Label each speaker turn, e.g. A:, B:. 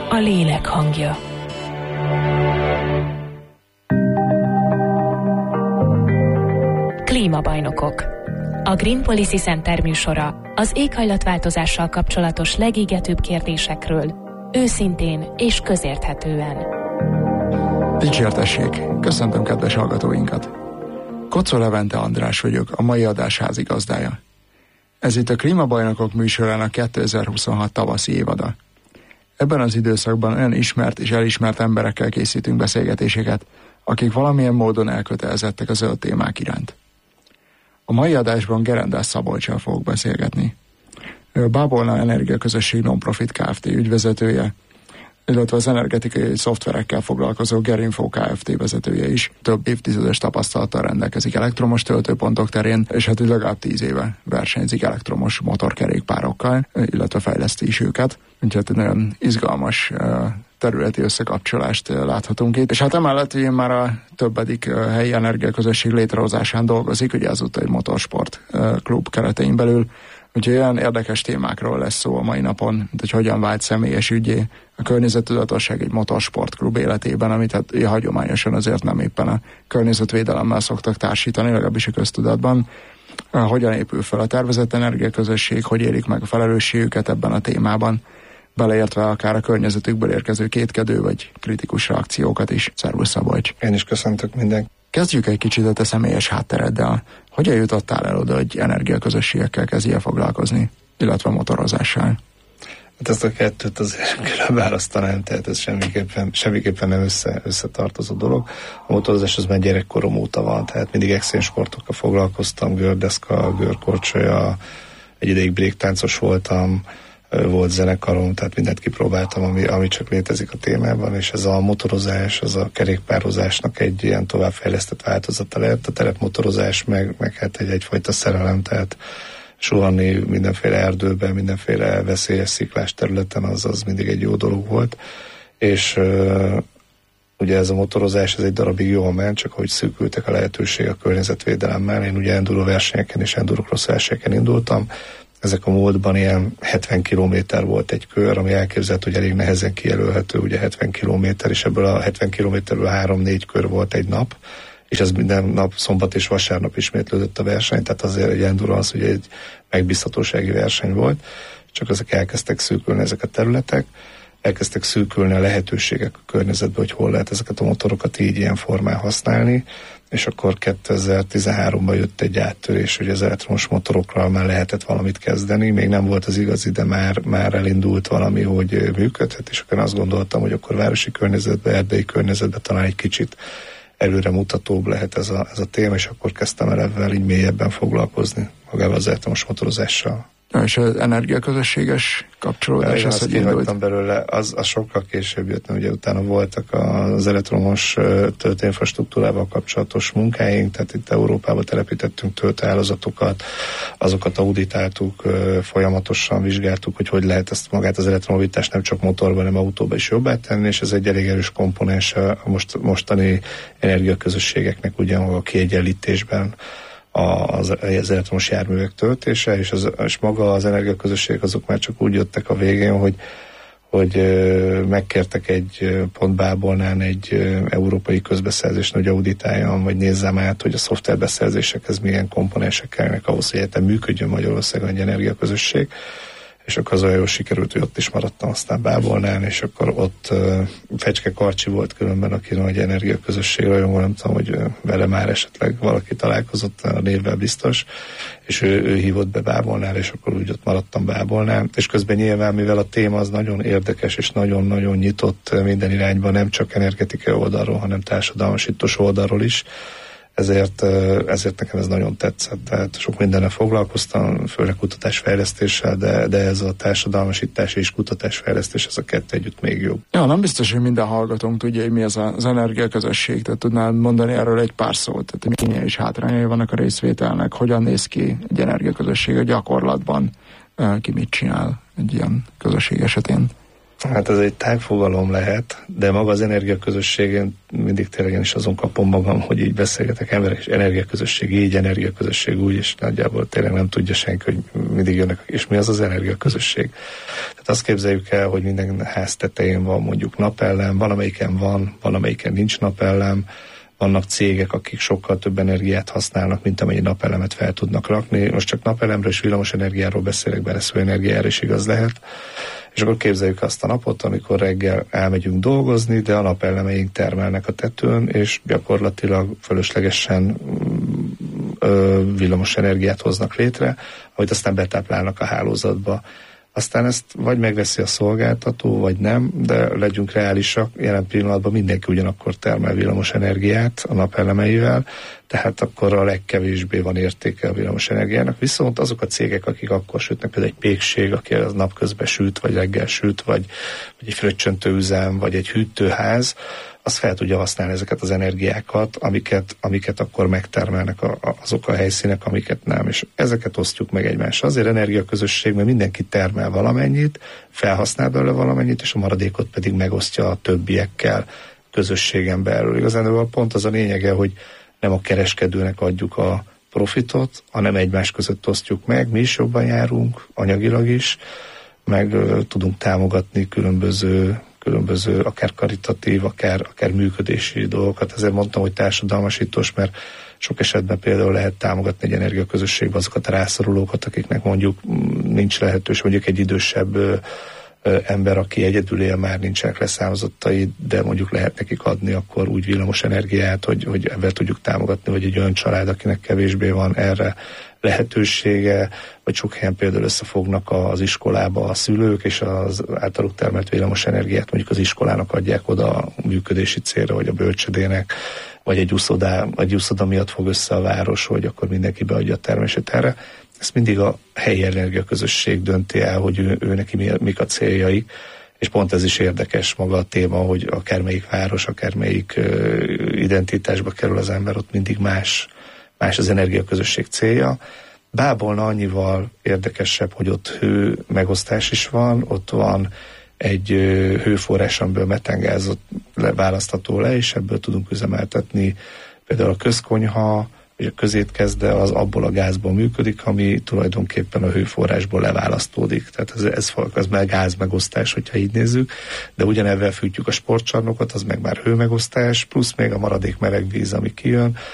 A: a lélek hangja. Klímabajnokok. A Green Policy Center műsora az éghajlatváltozással kapcsolatos legégetőbb kérdésekről, őszintén és közérthetően.
B: Dicsértessék! Köszöntöm kedves hallgatóinkat! Kocó Levente András vagyok, a mai adás házigazdája. Ez itt a Klímabajnokok műsorának 2026 tavaszi évada. Ebben az időszakban olyan ismert és elismert emberekkel készítünk beszélgetéseket, akik valamilyen módon elkötelezettek a zöld témák iránt. A mai adásban Gerendás Szabolccsal fogok beszélgetni. Ő a Bábolna Energiaközösség Non-Profit Kft. Ügyvezetője, illetve az energetikai szoftverekkel foglalkozó Gerinfo Kft. Vezetője is. Több évtizedes tapasztalattal rendelkezik elektromos töltőpontok terén, és hát legalább 10 éve versenyzik elektromos motorkerékpárokkal, illetve fejleszti is őket. Úgyhogy nagyon izgalmas területi összekapcsolást láthatunk itt. És hát emellett én már a többedik helyi energiaközösség létrehozásán dolgozik, ugye azóta egy motorsport klub keretein belül. Úgyhogy olyan érdekes témákról lesz szó a mai napon, mint hogy hogyan vált személyes ügyé a környezettudatosság egy motorsportklub életében, amit hát hagyományosan azért nem éppen a környezetvédelemmel szoktak társítani, legalábbis a köztudatban. Hogyan épül fel a tervezett energiaközösség, hogy élik meg a felelősségüket ebben a témában, beleértve akár a környezetükből érkező kétkedő vagy kritikus reakciókat is. Szervusz Szabolcs!
C: Én is köszöntök mindenkit!
B: Kezdjük egy kicsit a te személyes háttereddel. Hogyan jutottál el oda, hogy energiaközösségekkel kezdjél foglalkozni, illetve motorozással?
C: Hát ezt a kettőt azért külön választanám, tehát ez semmiképpen nem összetartozó dolog. A motorozás az már gyerekkorom óta van, tehát mindig extrém sportokkal foglalkoztam, gördeszka, görkorcsolya, egy ideig bréktáncos voltam, volt zenekarom, tehát mindent kipróbáltam, ami csak létezik a témában, és ez a motorozás, az a kerékpározásnak egy ilyen továbbfejlesztett változata lett. A terepmotorozás meg hát egyfajta szerelem, tehát suhanni mindenféle erdőben, mindenféle veszélyes sziklás területen, az mindig egy jó dolog volt. És ugye ez a motorozás, ez egy darabig jól ment, csak ahogy szűkültek a lehetőség a környezetvédelemmel. Én ugye enduro versenyeken és endurocross versenyeken indultam. Ezek a múltban ilyen 70 kilométer volt egy kör, ami elképzelhető, hogy elég nehezen kijelölhető, ugye 70 kilométer, és ebből a 70 kilométerből 3-4 kör volt egy nap, és ez minden nap, szombat és vasárnap ismétlődött a verseny, tehát azért egy endurance ugye egy megbízhatósági verseny volt, csak ezek elkezdtek szűkülni ezek a területek, elkezdtek szűkülni a lehetőségek a környezetben, hogy hol lehet ezeket a motorokat így ilyen formán használni, és akkor 2013-ban jött egy áttörés, hogy az elektromos motorokról már lehetett valamit kezdeni, még nem volt az igazi, de már elindult valami, hogy működhet, és akkor azt gondoltam, hogy akkor városi környezetben, erdei környezetben talán egy kicsit előremutatóbb lehet ez a téma, és akkor kezdtem el ebben így mélyebben foglalkozni magával az elektromos motorozással.
B: És az energiaközösséges kapcsolódás,
C: az, hogy indult belőle, az sokkal később jött, mert ugye utána voltak az elektromos töltőinfrastruktúrával kapcsolatos munkáink, tehát itt Európában telepítettünk töltőhálózatokat, azokat auditáltuk, folyamatosan vizsgáltuk, hogy lehet ezt magát az elektromobilitást nem csak motorban, hanem autóban is jobbá tenni, és ez egy elég erős komponens a mostani energiaközösségeknek ugyanúgy a kiegyenlítésben az elektromos járművek töltése, és maga az energiaközösség azok már csak úgy jöttek a végén, hogy megkértek egy pont Bábolnán egy európai közbeszerzést, hogy auditáljam, vagy nézzem át, hogy a szoftverbeszerzésekhez milyen komponensek kellene ahhoz, hogy egyetem működjön Magyarországon egy energiaközösség, és akkor az olyan jól sikerült, hogy ott is maradtam aztán Bábolnán, és akkor ott Fecske Karcsi volt különben, aki nagy energiaközösség rajongó, nem tudom, hogy vele már esetleg valaki találkozott, a névvel biztos, és ő hívott be Bábolnál, és akkor úgy ott maradtam Bábolnán, és közben nyilván, mivel a téma az nagyon érdekes, és nagyon-nagyon nyitott minden irányba, nem csak energetikai oldalról, hanem társadalmasítós oldalról is, ezért nekem ez nagyon tetszett, tehát sok mindennel foglalkoztam, főleg kutatásfejlesztéssel, de ez a társadalmasítás és kutatásfejlesztés, ez a kettő együtt még jobb.
B: Ja, nem biztos, hogy minden hallgatónk tudja, hogy mi az energiaközösség, tehát tudnál mondani erről egy pár szót, tehát milyen is hátrányai vannak a részvételnek, hogyan néz ki egy energiaközösség a gyakorlatban, ki mit csinál egy ilyen közösség esetén?
C: Hát ez egy tágfogalom lehet, de maga az energiaközösségén mindig tényleg én is azon kapom magam, hogy így beszélgetek emberek, és energiaközösség így, energiaközösség úgy, és nagyjából tényleg nem tudja senki, hogy mindig jönnek, és mi az az energiaközösség. Tehát azt képzeljük el, hogy minden ház tetején van mondjuk napellem, valamelyiken van, valamelyiken nincs napellem, vannak cégek, akik sokkal több energiát használnak, mint amennyi napelemet fel tudnak rakni. Most csak napelemről és villamos energiáról beszélek, beleszó energiára is igaz lehet. És akkor képzeljük azt a napot, amikor reggel elmegyünk dolgozni, de a napelemeink termelnek a tetőn, és gyakorlatilag fölöslegesen villamos energiát hoznak létre, amit aztán betáplálnak a hálózatba. Aztán ezt vagy megveszi a szolgáltató, vagy nem, de legyünk reálisak, jelen pillanatban mindenki ugyanakkor termel villamos energiát a napelemeivel, tehát akkor a legkevésbé van értéke a villamos energiának. Viszont azok a cégek, akik akkor sütnek, például egy pékség, aki az napközben süt, vagy reggel süt, vagy egy fröccsöntőüzem, vagy egy hűtőház, az fel tudja használni ezeket az energiákat, amiket akkor megtermelnek azok a helyszínek, amiket nem. És ezeket osztjuk meg egymással. Azért energiaközösség, mert mindenki termel valamennyit, felhasznál belőle valamennyit, és a maradékot pedig megosztja a többiekkel közösségen belül. Igazán pont az a lényege, hogy nem a kereskedőnek adjuk a profitot, hanem egymás között osztjuk meg, mi is jobban járunk, anyagilag is, meg tudunk támogatni különböző akár karitatív, akár működési dolgokat. Ezért mondtam, hogy társadalmasítós, mert sok esetben például lehet támogatni egy energiaközösségbe azokat a rászorulókat, akiknek mondjuk nincs lehetőség, mondjuk egy idősebb ember, aki egyedül él, már nincsenek leszármazottai, de mondjuk lehet nekik adni akkor úgy villamos energiát, hogy ebben tudjuk támogatni, vagy egy olyan család, akinek kevésbé van erre lehetősége, vagy sok helyen például összefognak az iskolába a szülők, és az általuk termelt villamos energiát mondjuk az iskolának adják oda a működési célra, vagy a bölcsödének, vagy egy úszoda miatt fog össze a város, hogy akkor mindenki beadja a termését erre. Ezt mindig a helyi energiaközösség dönti el, hogy ő neki mik a céljai, és pont ez is érdekes maga a téma, hogy akármelyik város, akármelyik identitásba kerül az ember, ott mindig más az energiaközösség célja. Bábolna annyival érdekesebb, hogy ott hő megosztás is van, ott van egy hőforrás, amiből metangázot választható le, és ebből tudunk üzemeltetni például a közkonyha, és a közétkezde az abból a gázból működik, ami tulajdonképpen a hőforrásból leválasztódik. Tehát ez már gázmegosztás, hogyha így nézzük, de ugyanebben fűtjük a sportcsarnokot, az meg már hőmegosztás, plusz még a maradék meleg víz, ami kijön,